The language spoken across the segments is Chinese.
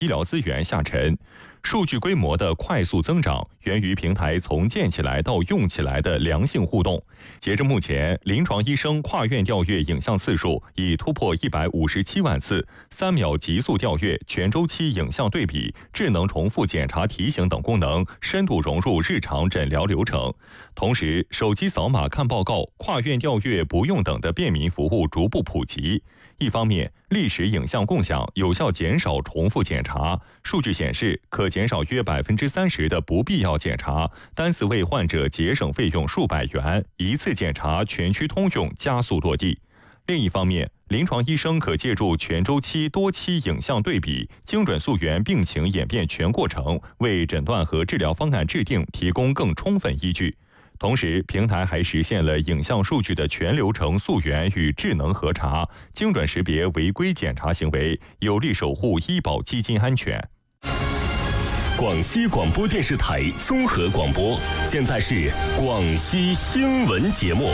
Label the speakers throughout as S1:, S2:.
S1: 医疗资源下沉。数据规模的快速增长源于平台从建起来到用起来的良性互动。截至目前，临床医生跨院调阅影像次数已突破157万次，3秒极速调阅、全周期影像对比、智能重复检查提醒等功能深度融入日常诊疗流程。同时，手机扫码看报告、跨院调阅不用等的便民服务逐步普及。一方面，历史影像共享有效减少重复检查，数据显示可减少约30%的不必要检查，单次为患者节省费用数百元，一次检查全区通用加速落地。另一方面，临床医生可借助全周期、多期影像对比，精准溯源病情演变全过程，为诊断和治疗方案制定提供更充分依据。同时，平台还实现了影像数据的全流程溯源与智能核查，精准识别违规检查行为，有力守护医保基金安全。
S2: 广西广播电视台综合广播，现在是广西新闻节目。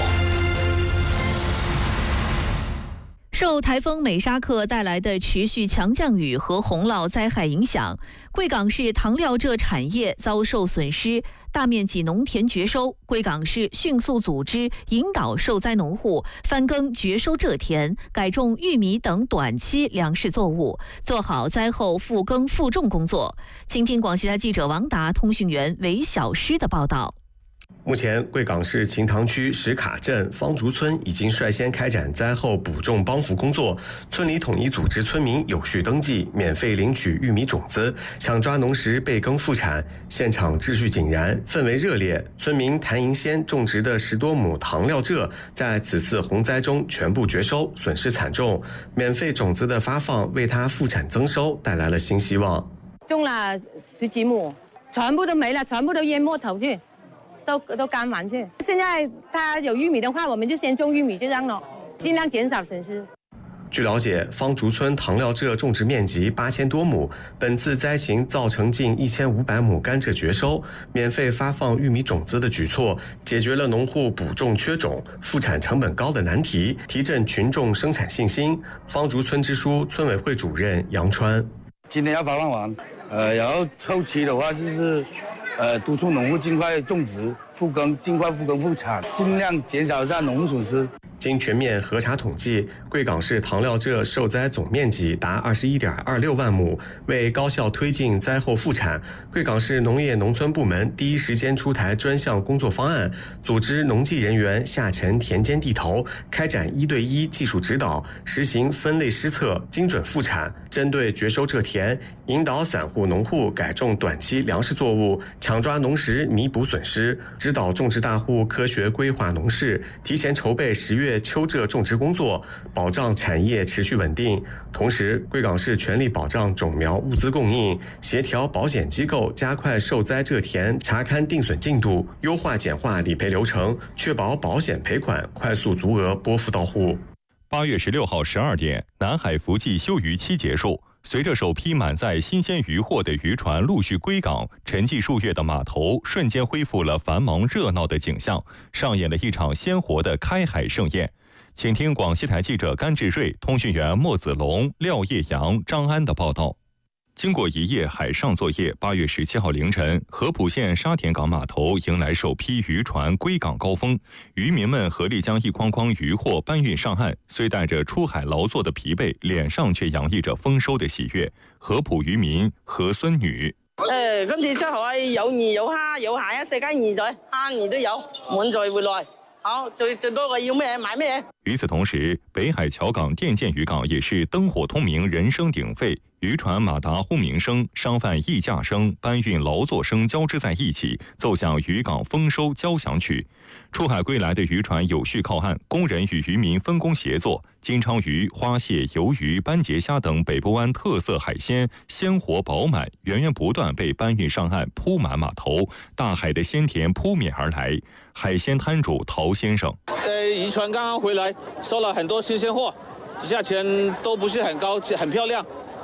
S3: 受台风美沙克带来的持续强降雨和洪涝灾害影响，贵港市糖料蔗产业遭受损失，大面积农田绝收。贵港市迅速组织引导受灾农户翻耕绝收蔗田，改种玉米等短期粮食作物，做好灾后复耕复种工作。请听广西台记者王达、通讯员韦小诗的报道。
S4: 目前，贵港市秦塘区石卡镇方竹村已经率先开展灾后补种帮扶工作，村里统一组织村民有序登记，免费领取玉米种子，抢抓农时备耕复产，现场秩序井然，氛围热烈。村民谭银仙种植的10多亩糖料蔗，在此次洪灾中全部绝收，损失惨重。免费种子的发放，为他复产增收带来了新希望。
S5: 种了10几亩，全部都没了，全部都淹没头去。都干完去。现在它有玉米的话，我们就先种玉米，就这样了，尽量减少损失。
S4: 据了解，方竹村糖料蔗种植面积8000多亩，本次灾情造成近1500亩甘蔗绝收。免费发放玉米种子的举措，解决了农户补种缺种、复产成本高的难题，提振群众生产信心。方竹村支书村委会主任杨川：
S6: 今天要发放完，然后后期的话就是督促农户尽快种植复耕，尽快复耕复产，尽量减少一下农户损失。
S4: 经全面核查统计，贵港市糖料蔗受灾总面积达21.26万亩，为高效推进灾后复产，贵港市农业农村部门第一时间出台专项工作方案，组织农技人员下沉田间地头，开展1对1技术指导，实行分类施测，精准复产，针对绝收蔗田，引导散户农户改种短期粮食作物，抢抓农时弥补损失，指导种植大户科学规划农事，提前筹备10月秋蔗种植工作，保障产业持续稳定。同时，贵港市全力保障种苗物资供应，协调保险机构加快受灾蔗田查勘定损进度，优化简化理赔流程，确保保险赔款快速足额拨付到户。
S1: 8月16号12点，南海伏季休渔期结束。随着首批满载新鲜渔获的渔船陆续归港，沉寂数月的码头瞬间恢复了繁忙热闹的景象，上演了一场鲜活的开海盛宴。请听广西台记者甘志瑞、通讯员莫子龙、廖叶阳、张安的报道。经过一夜海上作业，8月17号凌晨，合浦县沙田港码头迎来首批渔船归港高峰。渔民们合力将一筐筐渔获搬运上岸，虽带着出海劳作的疲惫，脸上却洋溢着丰收的喜悦。合浦渔民何孙女：
S7: 今次出海有魚有蝦有蟹，世界魚仔蝦魚都有，滿載回來。好，最多嘅要咩買咩。
S1: 与此同時，北海橋港電艦漁港也是燈火通明，人聲鼎沸。漁船馬達轟鳴聲、商販議價聲、搬運勞作聲交織在一起，奏響漁港豐收交響曲。出海歸來的漁船有序靠岸，工人與漁民分工協作，金鲳魚、花蟹、魷魚、斑節蝦等北部灣特色海鮮鮮活飽滿，源源不斷被搬運上岸，鋪滿碼頭，大海的鮮甜撲面而來。海鮮攤主陶先生：
S8: 漁船剛剛回來，收了很多新鮮貨，價錢都不是很高，很漂亮。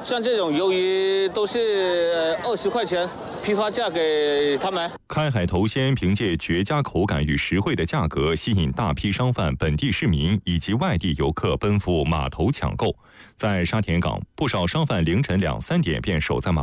S8: 像这种鱿鱼都是20块钱批发价给他们。
S1: 开海头鲜凭借绝佳口感与实惠的价格，吸引大批商贩、本地市民以及外地游客奔赴码头抢购。在沙田港，不少商贩凌晨2、3点便守在码